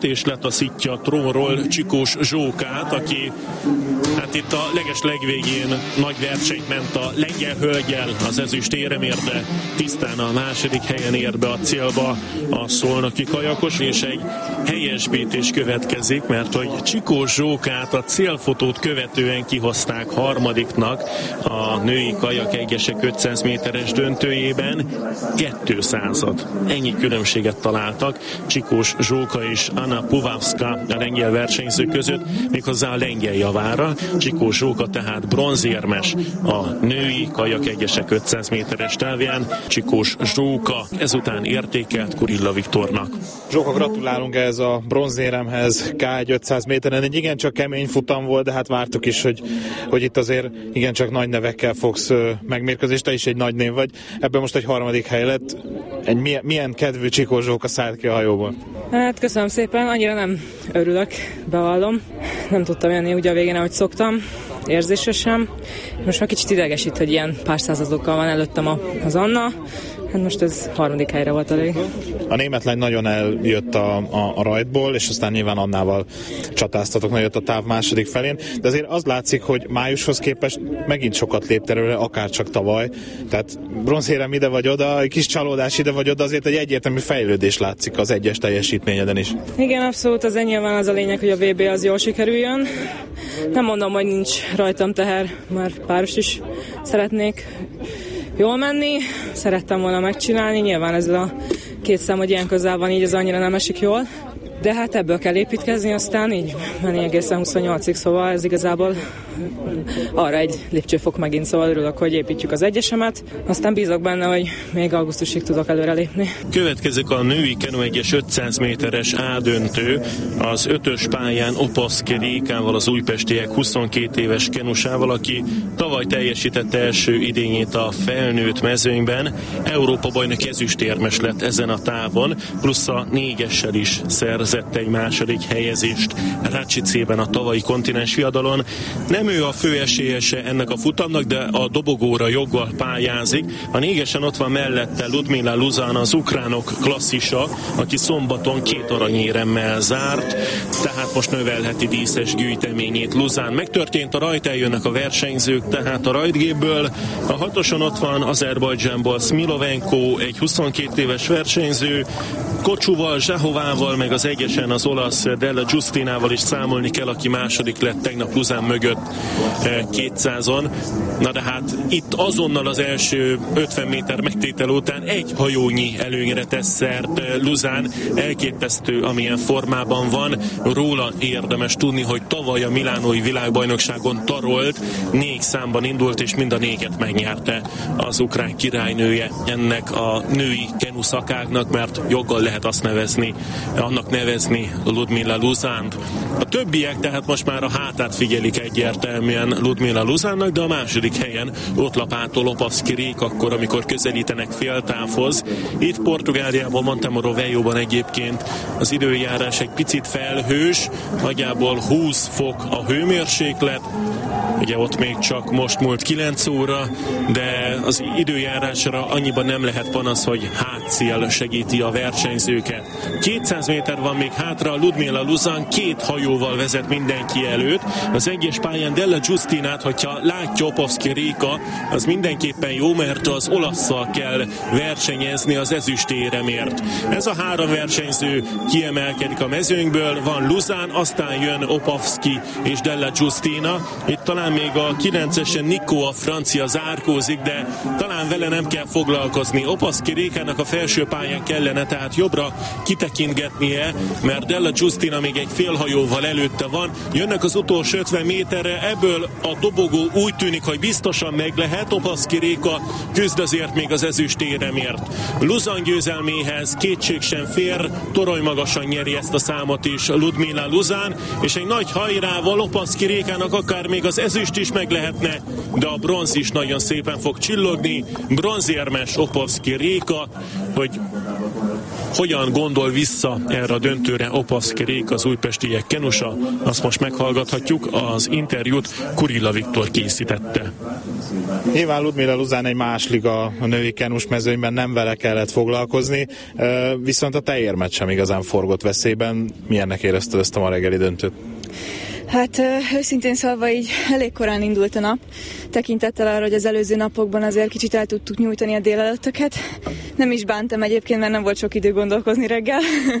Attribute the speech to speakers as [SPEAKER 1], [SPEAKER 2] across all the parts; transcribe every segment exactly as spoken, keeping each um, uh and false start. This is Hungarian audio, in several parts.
[SPEAKER 1] és letaszítja a trónról Csikós Zsókát, aki hát itt a leges legvégén nagy versenyt ment a lengyel hölgyel az ezüst éremért, de tisztán a második helyen ér be a célba a szolnoki kajakos, és egy helyesbítés következik, mert hogy Csikós Zsókát a célfotót követően kihozták harmadiknak a női kajak egyesek ötszáz méteres döntőjében, kétszázad. Ennyi különbséget találtak Csikós Zsóka és Anna Puwawska a lengyel versenyző között, méghozzá a lengyel javára. Csikós Zsóka tehát bronzérmes a női kajak egyesek ötszáz méteres távján. Csikós Zsóka ezután értékelt Kurilla Viktornak.
[SPEAKER 2] Zsóka, gratulálunk ez a bronzéremhez ká egy ötszáz méteren. Egy igencsak kemény futam volt, de hát vártuk is, hogy, hogy itt azért igencsak nagy nevekkel fogsz megmérkőzni, és te is egy nagy név vagy. Ebben most egy harmadik hely lett. Egy milyen, milyen kedvű Csikós Zsóka szállt ki a hajóból?
[SPEAKER 3] Hát köszönöm szépen, annyira nem örülök, bevallom. Nem tudtam jönni úgy a végén, ahogy szoktam, érzésesen. Most már kicsit idegesít, hogy ilyen pár századokkal van előttem a, az Anna. Hát most ez harmadik helyre volt elég.
[SPEAKER 2] A német lány nagyon eljött a, a, a rajtból, és aztán nyilván Annával csatáztatok nagyot a táv második felén, de azért az látszik, hogy májushoz képest megint sokat lépte előre, akár csak tavaly. Tehát bronzérem ide vagy oda, egy kis csalódás ide vagy oda, azért egy egyértelmű fejlődés látszik az egyes teljesítményeden is.
[SPEAKER 3] Igen, abszolút, az nyilván az a lényeg, hogy a vé bé az jól sikerüljön. Nem mondom, hogy nincs rajtam teher, már páros is szeretnék jól menni, szerettem volna megcsinálni, nyilván ez a két szám, hogy ilyen közel van, így ez annyira nem esik jól, de hát ebből kell építkezni, aztán így menni egészen huszonnyolcig, szóval ez igazából arra egy lépcsőfok megint, szóval örülök, hogy építjük az egyesemet, aztán bízok benne, hogy még augusztusig tudok előrelépni.
[SPEAKER 1] Következik a női kenu egyes ötszáz méteres A döntő, az ötös pályán Opaszki Rékával, az újpestiek huszonkét éves kenusával, aki tavaly teljesítette első idényét a felnőtt mezőnyben, Európa bajnok ezüstérmes lett ezen a távon, plusz a négyessel is szerzett egy második helyezést Rácsicében a tavalyi kontinens viadalon. Nem ő a fő esélyese ennek a futamnak, de a dobogóra joggal pályázik. A négesen ott van mellette Ludmila Luzán, az ukránok klasszisa, aki szombaton két aranyéremmel zárt, tehát most növelheti díszes gyűjteményét Luzán. Megtörtént a rajt, eljönnek a versenyzők, tehát a rajtgépből. A hatoson ott van Azerbajdzsánból Smilovenko, egy huszonkét éves versenyző, Kocsúval, Zsahovával, meg az egyesen az olasz Della Giustinával is számolni kell, aki második lett tegnap Luzán mögött kétszázon. Na de hát itt azonnal az első ötven méter megtétel után egy hajónyi előnyre tesz szert Luzán. Elképesztő, amilyen formában van. Róla érdemes tudni, hogy tavaly a milánói világbajnokságon tarolt, négy számban indult, és mind a négyet megnyerte az ukrán királynője ennek a női kenu szakágnak, mert joggal lehet azt nevezni, annak nevezni Ludmila Luzánt. A többiek tehát most már a hátát figyelik egyértelműen Ludmila Luzánnak, de a második helyen ott lapától Opaszki Rék akkor, amikor közelítenek féltávhoz. Itt Portugáliában, Montemoro Veljóban egyébként az időjárás egy picit felhős, nagyjából húsz fok a hőmérséklet, ugye ott még csak most múlt kilenc óra, de az időjárásra annyiban nem lehet panasz, hogy hátszél segíti a versenyzőket. kétszáz méter van még hátra, Ludmila Luzán két hajóval vezet mindenki előtt. Az egyes pályán Della Giustinát, hogyha látja Opaszki Réka, az mindenképpen jó, mert az olasszal kell versenyezni az ezüstéremért. Ez a három versenyző kiemelkedik a mezőnyből, van Luzán, aztán jön Opaszki és Della Giustina. Itt talán még a kilencesen Nikó, a francia zárkózik, de talán vele nem kell foglalkozni. Opaszki Rékának a felső pályán kellene tehát jobbra kitekintgetnie, mert Della Giustina még egy félhajóval előtte van. Jönnek az utolsó ötven méterre, ebből a dobogó úgy tűnik, hogy biztosan meg lehet. Opaszki Réka küzd azért még az ezüstéremért. Luzán győzelméhez kétség sem fér, torony magasan nyeri ezt a számot is Ludmila Luzán, és egy nagy hajrával Opaszki Rékának akár még az ezüst is meg lehetne, de a bronz is nagyon szépen fog csillogni. Bronzérmes Opaszki Réka, hogy hogyan gondol vissza erre a döntőre Opaszkerék, az újpestiek kenusa, azt most meghallgathatjuk, az interjút Kurilla Viktor készítette.
[SPEAKER 2] Nyilván Ludmila Luzán egy más liga a női kenus mezőnyben, nem vele kellett foglalkozni, viszont a te érmet sem igazán forgott veszélyben. Milyennek érezted ezt a ma reggeli döntőt?
[SPEAKER 4] Hát őszintén szólva így elég korán indult a nap, tekintettel arra, hogy az előző napokban azért kicsit el tudtuk nyújtani a délelőttöket. Nem is bántam egyébként, mert nem volt sok idő gondolkozni reggel.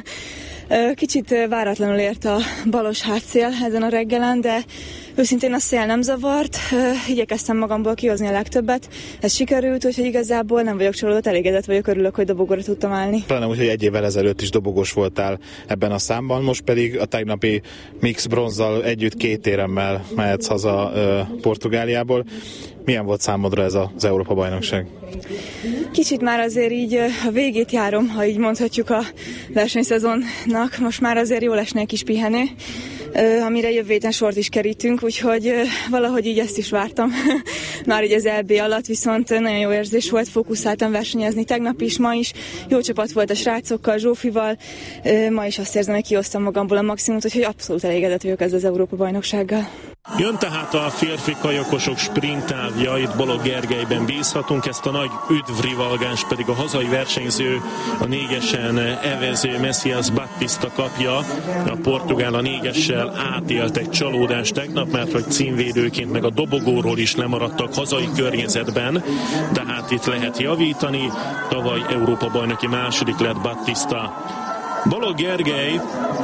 [SPEAKER 4] Kicsit váratlanul ért a balos hátszél ezen a reggelen, de őszintén a szél nem zavart, igyekeztem magamból kihozni a legtöbbet. Ez sikerült, úgyhogy igazából nem vagyok csalódott, elégedett vagyok, örülök, hogy dobogóra tudtam állni.
[SPEAKER 2] Talán úgy, hogy egy évvel ezelőtt is dobogós voltál ebben a számban, most pedig a tegnapi mix bronzzal együtt két éremmel mehetsz haza Portugáliából. Milyen volt számodra ez az Európa-bajnokság?
[SPEAKER 4] Kicsit már azért így a végét járom, ha így mondhatjuk a versenyszezonnak. Most már azért jól esne egy kis pihenő, amire jövő héten sort is kerítünk, úgyhogy valahogy így ezt is vártam. Már így az é bé alatt, viszont nagyon jó érzés volt, fókuszáltam versenyezni tegnap is, ma is. Jó csapat volt a srácokkal, Zsófival. Ma is azt érzem, hogy kihoztam magamból a maximumot, úgyhogy abszolút elégedett vagyok ezzel az Európa-bajnoksággal.
[SPEAKER 1] Jön tehát a férfi kajakosok sprintávja, itt Balogh Gergelyben bízhatunk, ezt a nagy üdvrivalgáns pedig a hazai versenyző, a négyesen evező Messias Battista kapja. A portugál a négyessel átélt egy csalódást tegnap, mert hogy címvédőként meg a dobogóról is lemaradtak hazai környezetben, de hát itt lehet javítani. Tavaly Európa-bajnoki második lett Battista. Balogh Gergely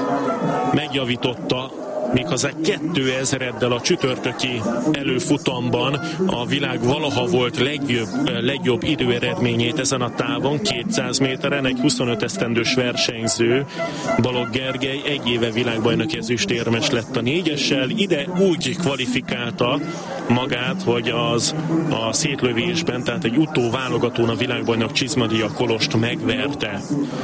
[SPEAKER 1] megjavította méghozzá kétezereddel a csütörtöki előfutamban a világ valaha volt legjobb, legjobb időeredményét ezen a távon, kétszáz méteren, egy huszonöt esztendős versenyző. Balogh Gergely egy éve világbajnoki ezüstérmes lett a négyessel, ide úgy kvalifikálta magát, hogy az a szétlövésben, tehát egy utóválogatón a világbajnok Csizmadia Kolost megverte.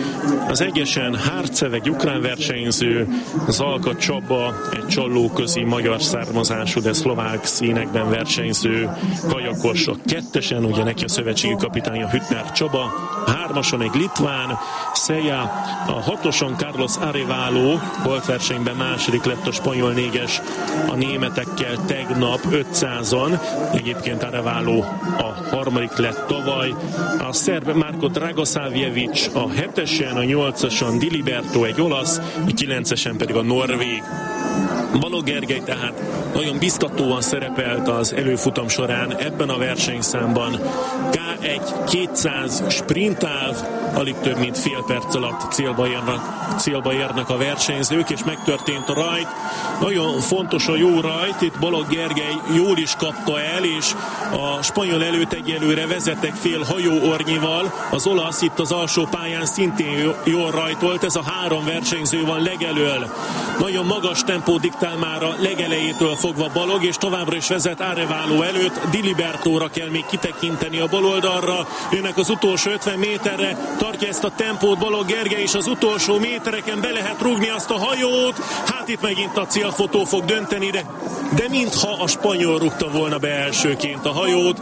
[SPEAKER 1] Az egyesen Hárceg, egy ukrán versenyző, Zalka Csaba, egy csallóközi magyar származású, de szlovák színekben versenyző kajakos, a kettesen, ugye neki a szövetségi kapitánya Hüttner Csaba, hármason egy litván, Szeja, a hatoson Carlos Arevalo, volt versenyben második lett a spanyol négyes a németekkel tegnap ötszázon, egyébként Arevalo a harmadik lett tavaly, a szerb Marko Dragosavljevic a hetesen, a nyolcason Diliberto egy olasz, a kilencesen pedig a norvég. Balogh Gergely tehát nagyon biztatóan szerepelt az előfutam során ebben a versenyszámban. ká egy kétszáz sprintáv, alig több mint fél perc alatt célba érnek, célba érnek a versenyzők, és megtörtént a rajt. Nagyon fontos a jó rajt, itt Balogh Gergely jól is kapta el, és a spanyol előtt egyelőre vezetek fél hajóornyival, az olasz itt az alsó pályán szintén jól rajtolt, ez a három versenyző van legelől. Nagyon magas tempó diktál már a legelejétől fogva Balogh, és továbbra is vezet Arevalo előtt. Dilibertóra kell még kitekinteni a baloldalra, jönnek az utolsó ötven méterre, tartja ezt a tempót Balogh Gergely, és az utolsó métereken be lehet rúgni azt a hajót. Hát itt megint a célfotó fog dönteni, de, de mintha a spanyol rúgta volna be elsőként a hajót.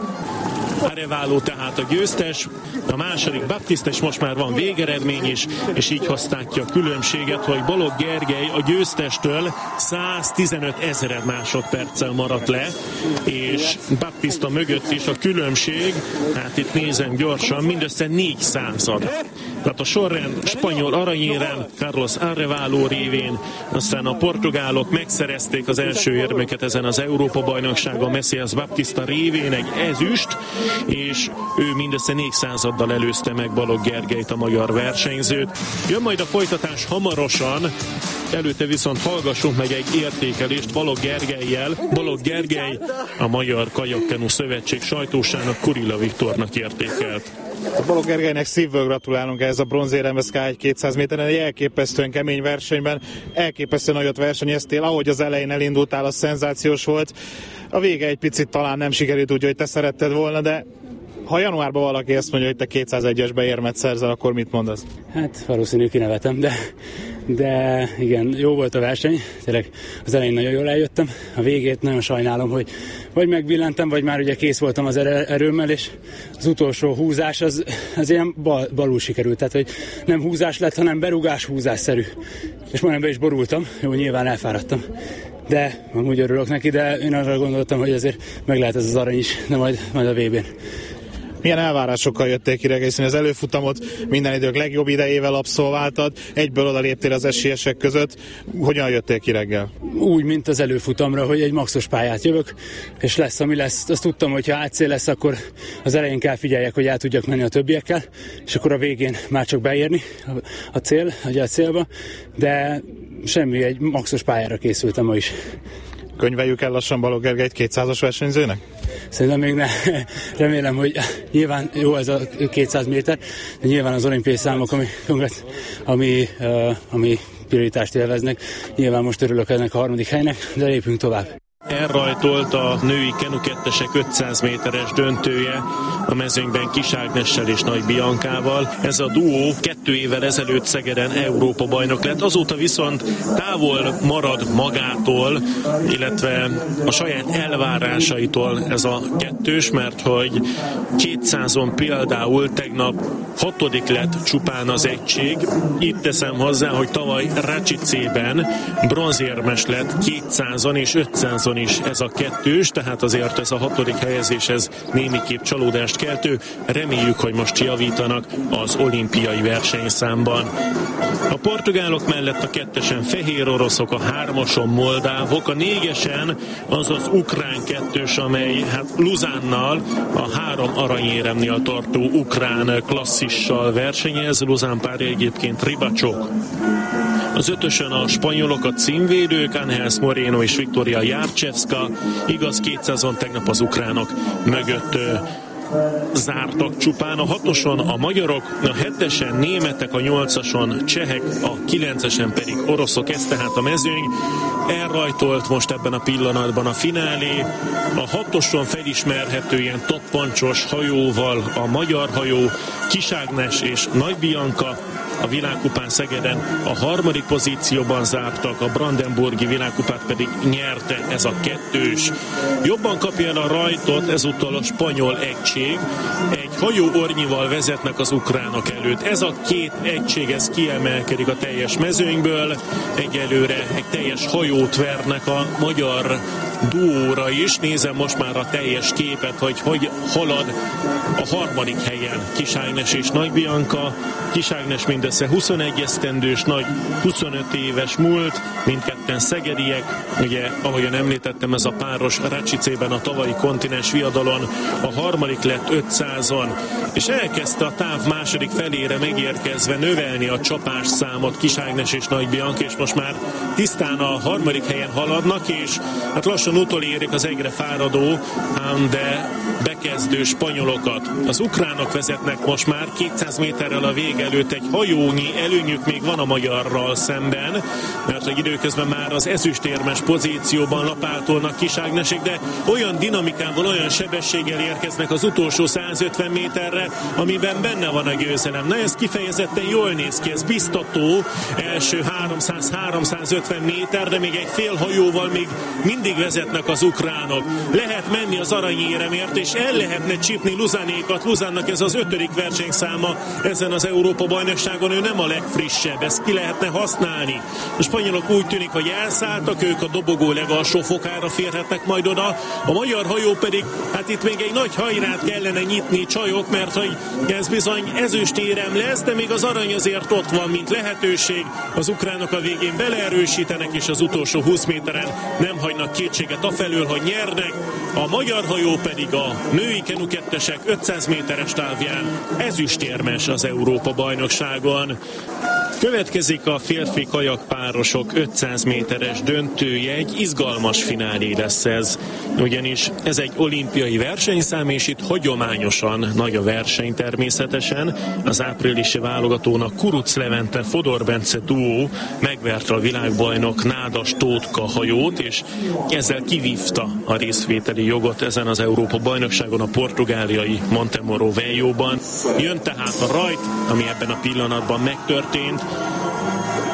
[SPEAKER 1] Arevalo tehát a győztes, a második Battista, és most már van végeredmény is, és így hozták ki a különbséget, hogy Balogh Gergely a győztestől száztizenöt ezered másodperccel maradt le, és Battista mögött is a különbség, hát itt nézem gyorsan, mindössze négy század. Tehát a sorrend spanyol aranyérem Carlos Arevalo révén, aztán a portugálok megszerezték az első érmeket ezen az Európa-bajnokságon Messias Battista révén, egy ezüst, és ő mindössze négy századdal előzte meg Balogh Gergelyt, a magyar versenyzőt. Jön majd a folytatás hamarosan, előtte viszont hallgassunk meg egy értékelést Balogh Gergellyel. Balogh Gergely a Magyar Kajakkenu Szövetség sajtósának Kurilla Viktornak értékelt.
[SPEAKER 2] A Balogh Gergelynek szívből gratulálunk ehhez a bronzéremhez ká egy kétszáz méteren, egy elképesztően kemény versenyben, elképesztően nagyot versenyeztél, ahogy az elején elindultál, az szenzációs volt. A vége egy picit talán nem sikerült úgy, hogy te szeretted volna, de ha januárban valaki ezt mondja, hogy te kétszázegyesbe érmet szerzel, akkor mit mondasz?
[SPEAKER 5] Hát valószínű kinevetem, de de igen, jó volt a verseny, tényleg az elején nagyon jól eljöttem, a végét nagyon sajnálom, hogy vagy megbillentem, vagy már ugye kész voltam az erőmmel, és az utolsó húzás az, az ilyen bal, balul sikerült, tehát hogy nem húzás lett, hanem berugás húzásszerű, és majdnem be is borultam, jó, nyilván elfáradtam, de amúgy örülök neki, de én arra gondoltam, hogy azért meg lehet ez az arany is, de majd, majd a vé bén.
[SPEAKER 2] Milyen elvárásokkal jöttél ki egészen az előfutamot, minden idők legjobb idejével abszolváltad, egyből oda léptél az esélyesek között. Hogyan jöttél ki reggel?
[SPEAKER 5] Úgy, mint az előfutamra, hogy egy maxos pályát jövök, és lesz, ami lesz. Azt tudtam, hogy ha átszél lesz, akkor az elején kell figyeljek, hogy át tudjak menni a többiekkel, és akkor a végén már csak beérni a cél, a célba, de semmi, egy maxos pályára készültem ma is.
[SPEAKER 2] Könyveljük el lassan Balogh Gergelyt kétszázas versenyzőnek?
[SPEAKER 5] Szerintem még ne. Remélem, hogy nyilván jó ez a kétszáz méter, de nyilván az olimpiai számok, ami, ami, uh, ami prioritást élveznek. Nyilván most örülök ennek a harmadik helynek, de lépünk tovább.
[SPEAKER 1] Elrajtolt a női kenu kettesek ötszáz méteres döntője a mezőnyben Kis Ágnessel és Nagy Biancával. Ez a duó kettő évvel ezelőtt Szegeden Európa bajnok lett, azóta viszont távol marad magától, illetve a saját elvárásaitól ez a kettős, mert hogy kétszázon például tegnap hatodik lett csupán az egység. Itt teszem hozzá, hogy tavaly Račicében bronzérmes lett kétszázon és ötszázon is ez a kettős, tehát azért ez a hatodik helyezés, ez némiképp csalódást keltő. Reméljük, hogy most javítanak az olimpiai versenyszámban. A portugálok mellett a kettesen fehér oroszok, a hármason moldávok, a négyesen az az ukrán kettős, amely hát Luzánnal, a három aranyéremnél tartó ukrán klasszissal versenyez. Luzán párja egyébként Ribacsok. Az ötösön a spanyolok, a címvédők, Ángel Moreno és Victoria Járcsevszka, igaz kétszázon tegnap az ukránok mögött ö, zártak csupán, a hatoson a magyarok, a hetesen németek, a nyolcason csehek, a kilencesen pedig oroszok, ez tehát a mezőny. Elrajtolt most ebben a pillanatban a finálé, a hatoson felismerhető ilyen toppancsos hajóval a magyar hajó, Kis Ágnes és Nagy Bianca. A világkupán Szegeden a harmadik pozícióban zártak, a brandenburgi világkupát pedig nyerte ez a kettős. Jobban kapja el a rajtot ezúttal a spanyol egység, egy hajó ornyival vezetnek az ukránok előtt. Ez a két egység, ez kiemelkedik a teljes mezőnyből, egyelőre egy teljes hajót vernek a magyar duóra is. Nézem most már a teljes képet, hogy hogy halad a harmadik helyen Kis Ágnes és Nagy Bianca. Kis Ágnes mindössze huszonegy esztendős, Nagy huszonöt éves múlt, mindketten szegediek. Ugye, ahogyan említettem, ez a páros Račicében a tavalyi kontinens viadalon a harmadik lett ötszázon, és elkezdte a táv második felére megérkezve növelni a csapás számot Kis Ágnes és Nagy Bianca, és most már tisztán a harmadik helyen haladnak, és hát lassan utolérik az egyre fáradó, de bekezdő spanyolokat. Az ukránok vezetnek most már kétszáz méterrel a vég előtt, egy hajónyi előnyük még van a magyarral szemben, mert hogy időközben már az ezüstérmes pozícióban lapátolnak Kis Ágnesék, de olyan dinamikával, olyan sebességgel érkeznek az utolsó százötven méterre, amiben benne van a győzelem. Na, ez kifejezetten jól néz ki, ez biztató, első háromszáz-háromszázötven méter, de még egy fél hajóval még mindig vezetnek az ukránok. Lehet menni az aranyéremért, és el lehetne csípni Luzánékat. Luzánnak ez az ötödik versenyszáma ezen az Európa-bajnokságon, ő nem a legfrissebb, ezt ki lehetne használni. A spanyolok úgy tűnik, hogy elszálltak, ők a dobogó legalsó fokára férhetnek majd oda. A magyar hajó pedig, hát itt még egy nagy hajrát kellene nyitni, csajok, mert hogy ez bizony ezüstérem lesz, de még az arany azért ott van, mint lehetőség. Az ukránok a végén beleerősítenek, és az utolsó húsz méteren nem hagynak kétséget afelől, hogy nyernek. A magyar hajó pedig a női kenu kettesek ötszáz méteres távján ezüstérmes az Európa-bajnokságon. Következik a férfi kajakpárosok ötszáz méteres döntője, egy izgalmas finálé lesz ez, ugyanis ez egy olimpiai versenyszám, és itt hagyományosan nagy a verseny természetesen. Az áprilisi válogatónak Kuruc Levente Fodor Bence duó megverte a világbajnok Nádas Tótka hajót, és ezzel kivívta a részvételi jogot ezen az Európa-bajnokságon a portugáliai Montemoro Veljóban. Jön tehát a rajt, ami ebben a pillanatban megtörtént.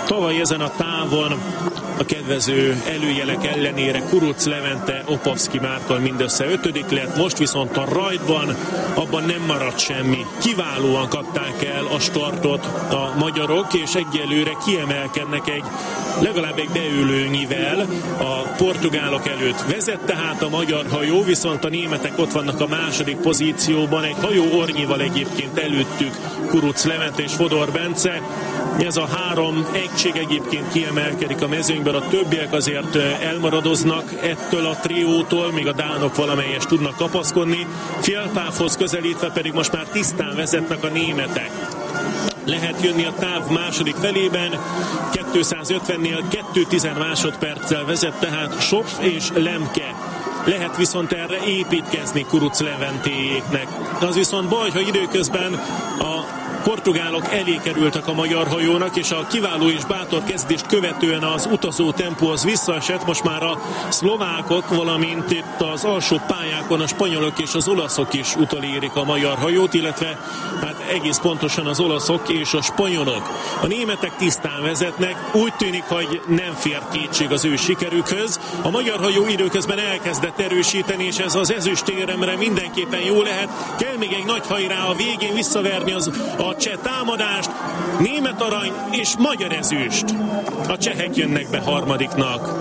[SPEAKER 1] Tavaly ezen a távon a kedvező előjelek ellenére Kuruc Levente Opavszki Márton mindössze ötödik lett, most viszont a rajtban abban nem maradt semmi. Kiválóan kapták el a startot a magyarok, és egyelőre kiemelkednek egy legalább egy beülőnyivel a portugálok előtt. Vezet tehát a magyar hajó, viszont a németek ott vannak a második pozícióban, egy hajó ornyival egyébként előttük Kuruc Levente és Fodor Bence. Ez a három egység egyébként kiemelkedik a mezőnyben, a többiek azért elmaradoznak ettől a triótól, míg a dánok valamelyest tudnak kapaszkodni. Féltávhoz közelítve pedig most már tisztán vezetnek a németek. Lehet jönni a táv második felében, kétszázötvennél kettő tized másodperccel vezet tehát Schopf és Lemke. Lehet viszont erre építkezni Kuruc Leventéjéknek. Az viszont baj, hogy időközben a portugálok elé kerültek a magyar hajónak, és a kiváló és bátor kezdést követően az utazó tempó az visszaesett. Most már a szlovákok, valamint itt az alsó pályákon a spanyolok és az olaszok is utolérik a magyar hajót, illetve hát egész pontosan az olaszok és a spanyolok. A németek tisztán vezetnek, úgy tűnik, hogy nem fér kétség az ő sikerükhöz. A magyar hajó időközben elkezdett erősíteni, és ez az ezüstéremre mindenképpen jó lehet. Kell még egy nagy hajrá a végén visszaverni az a cseh támadást, német arany és magyar ezüst. A csehek jönnek be harmadiknak.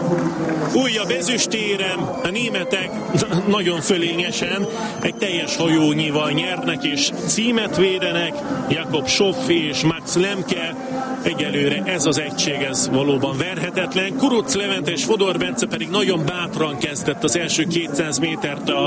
[SPEAKER 1] Újabb ezüstérem, a németek nagyon fölényesen egy teljes hajónyival nyernek és címet védenek. Jakob Schopf és Max Lemke, egyelőre ez az egység, ez valóban verhetetlen. Kuruc Levente és Fodor Bence pedig nagyon bátran kezdett az első kétszáz métert a,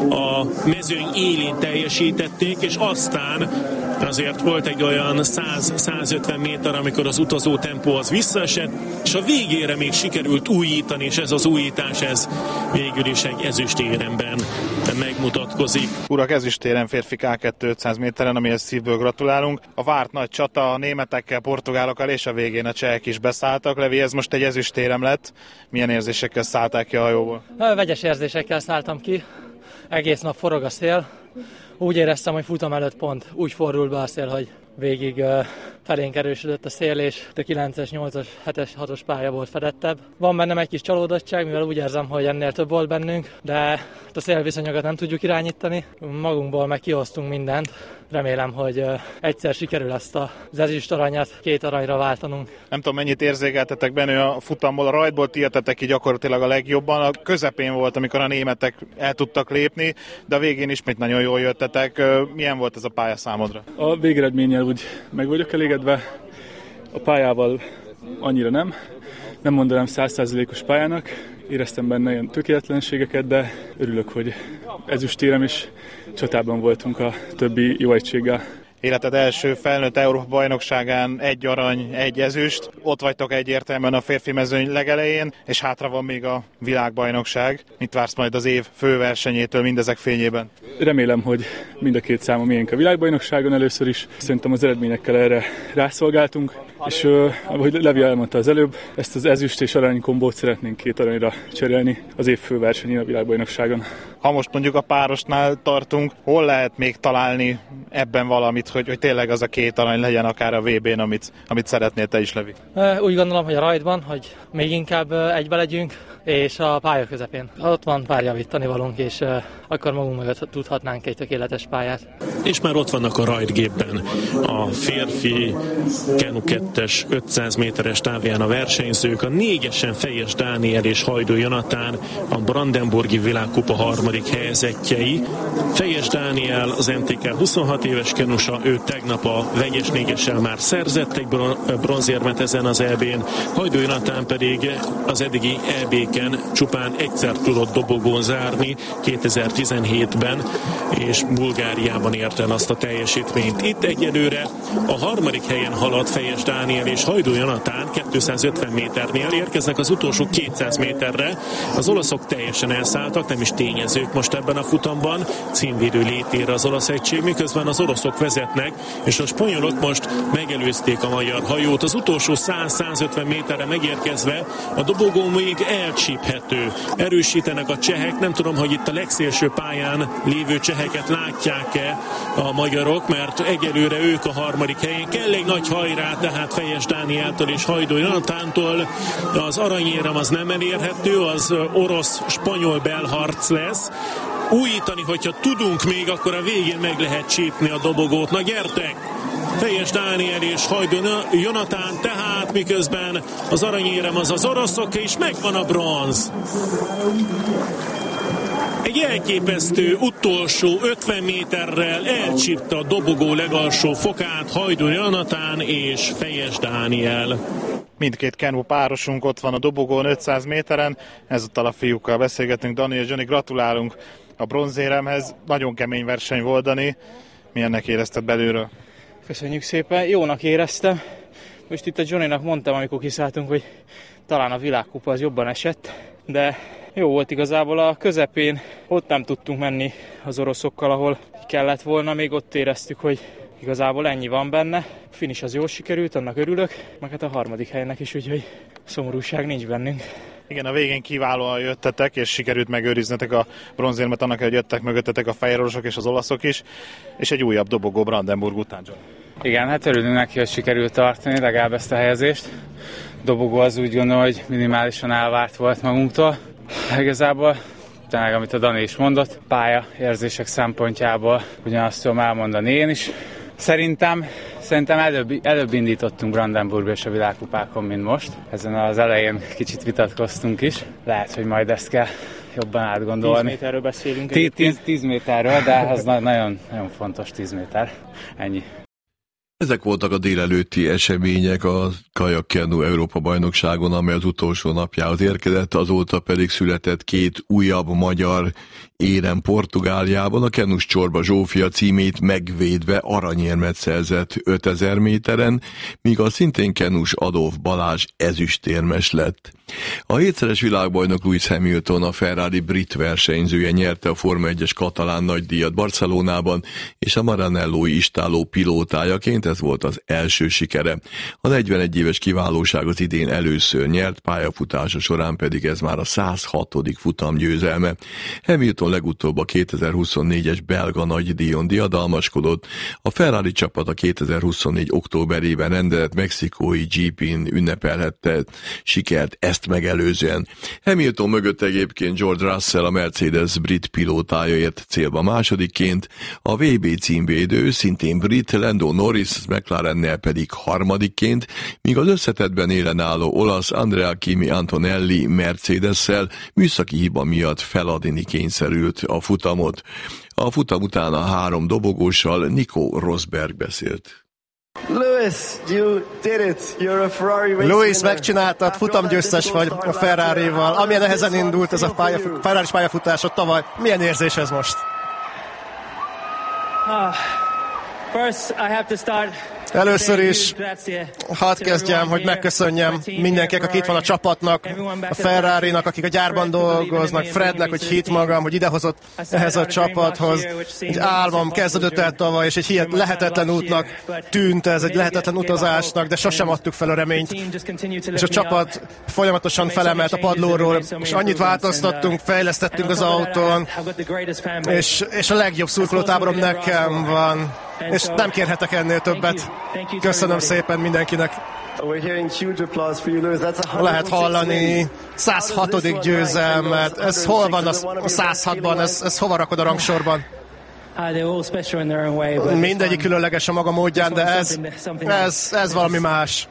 [SPEAKER 1] a mezőny élén teljesítették, és aztán azért volt egy olyan száz-százötven méter, amikor az utazó tempó az visszaesett, és a végére még sikerült újítani, és ez az újítás, ez végül is egy ezüstéremben megmutatkozik.
[SPEAKER 2] Urak, ezüstérem férfi ká kettő ötszáz méteren, amihez szívből gratulálunk. A várt nagy csata a németekkel, portugálokkal, és a végén a csehek is beszálltak. Levi, ez most egy ezüstérem lett. Milyen érzésekkel szállták ki a hajóból?
[SPEAKER 6] Vegyes érzésekkel szálltam ki. Egész nap forog a szél. Úgy éreztem, hogy futam előtt pont úgy fordul be a szél, hogy végig uh, felénk erősödött a szél, és a kilences, nyolcas, hetes, hatos pálya volt fedettebb. Van bennem egy kis csalódottság, mivel úgy érzem, hogy ennél több volt bennünk, de a szélviszonyokat nem tudjuk irányítani. Magunkból meg kihoztunk mindent. Remélem, hogy uh, egyszer sikerül ezt az ezüst aranyat két aranyra váltanunk. Nem
[SPEAKER 2] tudom, mennyit érzékeltetek benne a futamból, a rajtból ti jöttetek ki gyakorlatilag a legjobban. A közepén volt, amikor a németek el tudtak lépni, de a végén ismét nagyon jól jöttetek. Milyen volt ez a pálya számodra?
[SPEAKER 7] A végeredménnyel úgy meg vagyok elégedve, a pályával annyira nem. Nem mondanám száz százalékos pályának, éreztem benne ilyen tökéletlenségeket, de örülök, hogy ezüstérem is csatában voltunk a többi jó egységgel.
[SPEAKER 2] Életed első felnőtt Európa-bajnokságán egy arany, egy ezüst. Ott vagytok egyértelműen a férfi mezőny legelején, és hátra van még a világbajnokság. Mit vársz majd az év főversenyétől mindezek fényében?
[SPEAKER 7] Remélem, hogy mind a két számom miénk a világbajnokságon először is. Szerintem az eredményekkel erre rászolgáltunk, és uh, ahogy Levi elmondta az előbb, ezt az ezüst és arany kombót szeretnénk két aranyra cserélni az év főversenyén a világbajnokságon.
[SPEAKER 2] Ha most mondjuk a párosnál tartunk, hol lehet még találni ebben valamit, hogy, hogy tényleg az a két arany legyen akár a vé bén, amit, amit szeretnél te is, Levi?
[SPEAKER 6] Úgy gondolom, hogy a rajtban, hogy még inkább egybe legyünk, és a pálya közepén. Ott van pár javítani valunk, és akkor magunk mögött tudhatnánk egy tökéletes pályát.
[SPEAKER 1] És már ott vannak a rajtgépben a férfi Kenu kettes ötszáz méteres távján a versenyzők, a négyesen Fejes Dániel és Hajdú Jonatán, a Brandenburgi világkupa harmadik helyezettjei. Fejes Dániel az em té ká huszonhat éves kenusa, ő tegnap a vegyes négyessel már szerzett egy bronzérmet ezen az é bén, Hajdú Jonatán pedig az eddigi é béken csupán egyszer tudott dobogón zárni kétezer-tizenhétben, és Bulgáriában ért el azt a teljesítményt. Itt egyelőre a harmadik helyen halad Fejes Dániel és Hajdú Jonatán, kétszázötven méternél érkeznek az utolsó kétszáz méterre. Az olaszok teljesen elszálltak, nem is tényezők most ebben a futamban, címvédő létére az olasz egység, miközben az oroszok vezetnek vezetnek, és a spanyolok most megelőzték a magyar hajót. Az utolsó száz-százötven méterre megérkezve a dobogó még elcsíphető. Erősítenek a csehek, nem tudom, hogy itt a legszélső pályán lévő cseheket látják-e a magyarok, mert egyelőre ők a harmadik helyen. Kell egy nagy hajrá, tehát Fejes Dánieltől és Hajdú Jonatántól. Az aranyérem az nem elérhető, az orosz-spanyol belharc lesz. Újítani, hogyha tudunk még, akkor a végén meg lehet csípni a dobogót. Na gyertek! Fejes Dániel és Hajdú Jonatán, tehát miközben az aranyérem az az oroszok, és megvan a bronz. Egy elképesztő utolsó ötven méterrel elcsípte a dobogó legalsó fokát Hajdú Jonatán és Fejes Dániel.
[SPEAKER 2] Mindkét kenu párosunk ott van a dobogón ötszáz méteren, ezúttal a fiúkkal beszélgetünk. Dani és Johnny, gratulálunk a bronzéremhez, nagyon kemény verseny volt, Dani. Milyennek érezted belülről?
[SPEAKER 8] Köszönjük szépen, jónak éreztem. Most itt a Johnnynak mondtam, amikor kiszálltunk, hogy talán a világkupa az jobban esett, de jó volt igazából a közepén. Ott nem tudtunk menni az oroszokkal, ahol kellett volna, még ott éreztük, hogy igazából ennyi van benne. A finish az jól sikerült, annak örülök, meg hát a harmadik helynek is, úgyhogy szomorúság nincs bennünk.
[SPEAKER 2] Igen, a végén kiválóan jöttetek, és sikerült megőriznetek a bronzérmet, annak, hogy jöttek mögöttetek a fehérorosok és az olaszok is, és egy újabb dobogó Brandenburg után.
[SPEAKER 5] Igen, hát örülünk neki, hogy sikerült tartani legalább ezt a helyezést. Dobogó az úgy gondolom, hogy minimálisan elvárt volt magunktól. Igazából, tényleg, amit a Dani is mondott, pálya érzések szempontjából ugyanazt tudom elmondani én is. Szerintem, szerintem előbb, előbb indítottunk Brandenburgba és a világkupákon, mint most. Ezen az elején kicsit vitatkoztunk is. Lehet, hogy majd ezt kell jobban átgondolni.
[SPEAKER 8] tíz méterről beszélünk.
[SPEAKER 5] tíz méterről, de az nagyon, nagyon fontos tíz méter. Ennyi.
[SPEAKER 9] Ezek voltak a délelőtti események a Kajak-Kenu Európa-bajnokságon, amely az utolsó napjához érkezett, azóta pedig született két újabb magyar érem Portugáliában. A kenus Csorba Zsófia címét megvédve aranyérmet szerzett ötezer méteren, míg a szintén kenus Adolf Balázs ezüstérmes lett. A hétszeres világbajnok Lewis Hamilton, a Ferrari brit versenyzője nyerte a Forma egyes katalán nagydíjat Barcelonában, és a Maranellói istálló pilótájaként ez volt az első sikere. A negyvenegy éves kiválóság az idén először nyert, pályafutása során pedig ez már a száz hatodik futamgyőzelme. Hamilton legutóbb a kétezer-huszonnégyes belga nagydíjon diadalmaskodott, a Ferrari csapat a kétezer-huszonnégy októberében rendezett mexikói gé pén ünnepelhette sikert ezt megelőzően. Hamilton mögött egyébként George Russell, a Mercedes brit pilótája ért célba másodikként, a vé bé címvédő szintén brit Lando Norris McLarennel pedig harmadikként, míg az összetettben élen álló olasz Andrea Kimi Antonelli Mercedes-szel műszaki hiba miatt feladni kényszerült a futamot. A futam után a három dobogóssal Nico Rosberg beszélt.
[SPEAKER 10] Lewis, you did it. You're a Ferrari race
[SPEAKER 11] Lewis, megcsináltad, futamgyőztes vagy a Ferrarival. Amilyen nehezen indult ez a pályafut, Ferrari pályafutásod tavaly. Milyen érzés ez most?
[SPEAKER 10] Uh, first, I have to start.
[SPEAKER 11] Először is hadd kezdjem, hogy megköszönjem mindenkinek, aki itt van a csapatnak, a Ferrarinak, akik a gyárban dolgoznak, Frednek, hogy hitt magam, hogy idehozott ehhez a csapathoz. Egy álmom kezdődött el tavaly, és egy hihet, lehetetlen útnak tűnt ez, egy lehetetlen utazásnak, de sosem adtuk fel a reményt. És a csapat folyamatosan felemelt a padlóról, és annyit változtattunk, fejlesztettünk az autón, és, és a legjobb szurkolótáborom nekem van. És nem kérhetek ennél többet. Köszönöm szépen mindenkinek. Lehet hallani száz hatodik győzelmet. Ez hol van a száz hatban? Ez, ez hova rakod a rangsorban? Mindegyik különleges a maga módján, de ez, ez, ez valami más.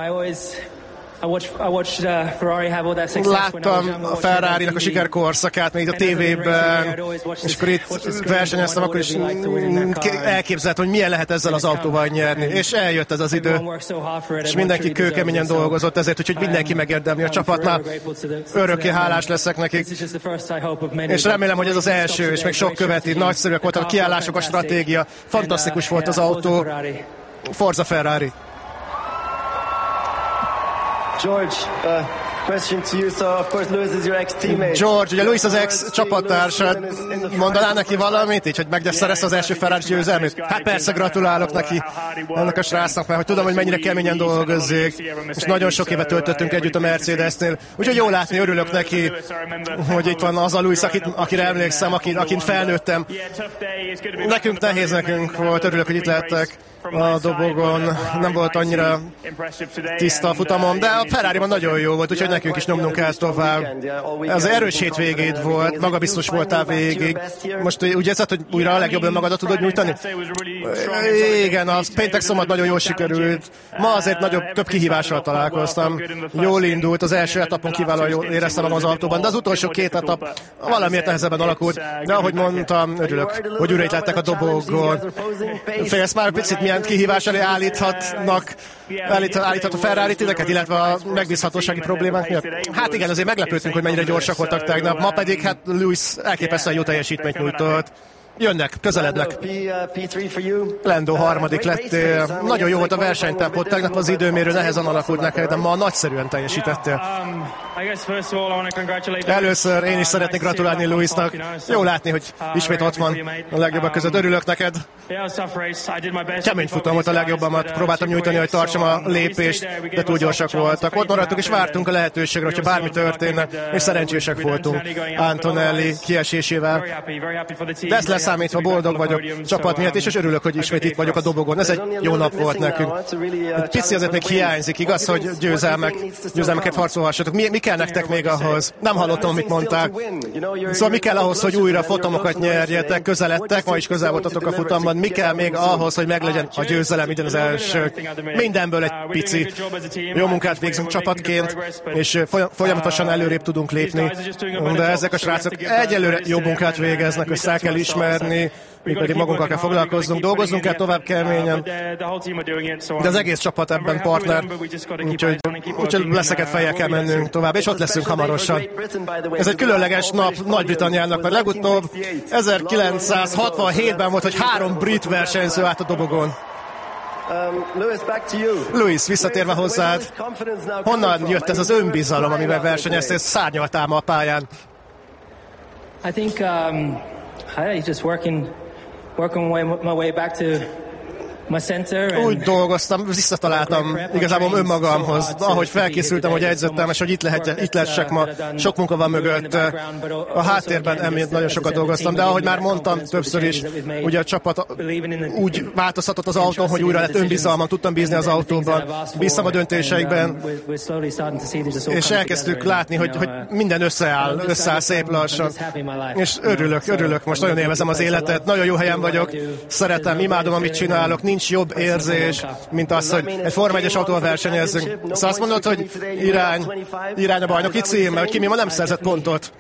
[SPEAKER 11] Láttam a Ferrari-nak a sikerkorszakát még a tévében, és akkor itt versenyeztem, akkor is elképzeltem, hogy milyen lehet ezzel az autóval nyerni. És eljött ez az idő, és mindenki kőkeményen dolgozott ezért, úgyhogy mindenki megérdemli a csapatnál. Örökké hálás leszek nekik, és remélem, hogy ez az első, és még sok követi. Nagyszerűek voltak a kiállások, a stratégia. Fantasztikus volt az autó. Forza Ferrari!
[SPEAKER 10] George, uh,
[SPEAKER 11] George, ugye Lewis az ex csapattársad, mondanál neki valamit, így, hogy megszerezte az első Ferrari győzelmét? Hát persze, gratulálok neki, annak a srácnak, mert hogy tudom, hogy mennyire keményen dolgozzék, és nagyon sok évet töltöttünk együtt a Mercedesnél, úgyhogy jó látni, örülök neki, hogy itt van az a Lewis, akit, akire emlékszem, akit, akit felnőttem. Nekünk nehéz, nekünk volt, örülök, hogy itt lettek a dobogon, nem volt annyira tiszta a futamom, de a Ferrariban nagyon jó volt, úgyhogy nekünk is nyomnunk kell tovább. Ez erős hétvégéd volt, magabiztos voltál végig. Most úgy érzed, hogy újra a legjobb önmagadat tudod nyújtani? Igen, a péntek szombat nagyon jól sikerült. Ma azért nagyobb, több kihívással találkoztam. Jól indult, az első etapon kiválóan jól éreztem magam az autóban, de az utolsó két etap valamiért nehezebben alakult. De ahogy mondtam, örülök, hogy újra itt lettek a dobogon. Félsz már picit milyen kihívás elé állíthatnak, állít, állíthat a Ferrari titeket, illetve a megbízhatósági problémák miatt? Hát igen, azért meglepődtünk, hogy mennyire gyorsak voltak tegnap. Ma pedig hát Lewis elképesztően jó teljesítményt nyújtott. Jönnek, közelednek. Lando harmadik lettél. Nagyon jó volt a versenytempó. Tegnap az időmérő nehezen alakult neked, de ma nagyszerűen teljesítettél. Először én is szeretnék gratulálni Lewisnak. Jó látni, hogy ismét ott van a legjobbak között. Örülök neked. Kemény futam volt a legjobbamat. Próbáltam nyújtani, hogy tartsam a lépést, de túl gyorsak voltak. Ott maradtunk és vártunk a lehetőségre, hogyha bármi történne, és szerencsések voltunk Antonelli kiesésével. De ezt leszámítva boldog vagyok csapat miatt, és, és örülök, hogy ismét itt vagyok a dobogon. Ez egy jó nap volt nekünk. Egy pici azért még hiányzik, igaz, hogy győzelmek, győzelmeket harcolhassatok. Mi, mi kell nektek még ahhoz? Nem hallottam, amit mondták. Szóval mi kell ahhoz, hogy újra fotomokat nyerjetek, közeledtek, ma is közel voltatok a futamban. Mi kell még ahhoz, hogy meglegyen a győzelem, minden az első? Mindenből egy pici. Jó munkát végzünk csapatként, és folyamatosan előrébb tudunk lépni. De ezek a srácok egyelőre jó munkát végeznek, össze kell ismerni, mi pedig magunkkal kell foglalkoznunk, dolgoznunk kell tovább keményen, de az egész csapat ebben partner, úgyhogy, úgyhogy leszeket fejjel kell mennünk tovább, és ott leszünk hamarosan. Ez egy különleges nap Nagy-Britanniának, mert legutóbb ezerkilencszázhatvanhétben volt, hogy három brit versenyző állt a dobogon. Lewis, visszatérve hozzád, honnan jött ez az önbizalom, amivel versenyeztél, szárnyaltál ma a pályán?
[SPEAKER 12] I think um, I just working, working my, my way back to my center. And
[SPEAKER 11] úgy dolgoztam, visszataláltam igazából önmagamhoz, ahogy felkészültem, hogy edzettem, és hogy itt, lehet, itt lessek ma. Sok munka van mögött. A háttérben emiatt nagyon sokat dolgoztam, de ahogy már mondtam többször is, ugye a csapat úgy változtatott az autón, hogy újra lett önbizalmam, tudtam bízni az autóban, bíztam a döntéseikben, és elkezdtük látni, hogy, hogy minden összeáll, összeáll szép lassan. És örülök, örülök, most nagyon élvezem az életet, nagyon jó helyen vagyok, szeretem, imádom, amit csinálok, nincs jobb érzés, mint az, hogy egy Forma egyes autóval versenyezzünk. Szóval azt mondod, hogy irány, irány a bajnoki cím, mert Kimi ma nem szerzett pontot.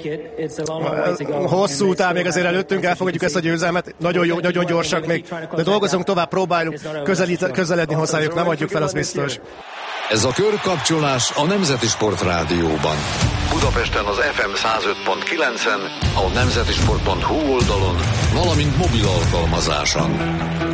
[SPEAKER 11] Hosszú után még azért előttünk, elfogadjuk ezt a győzelmet, nagyon jó, nagyon gyorsak még, de dolgozunk tovább, próbálunk közelít, közeledni hozzájuk, nem adjuk fel, az biztos.
[SPEAKER 13] Ez a Körkapcsolás a Nemzeti Sport Rádióban. Budapesten az ef em száz öt pont kilencen, a nemzetisport pont hu oldalon, valamint mobil alkalmazáson.